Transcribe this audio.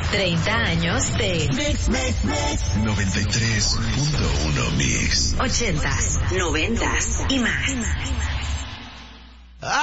30 años de Mix. 93.1 Mix. 80s, 90s y más.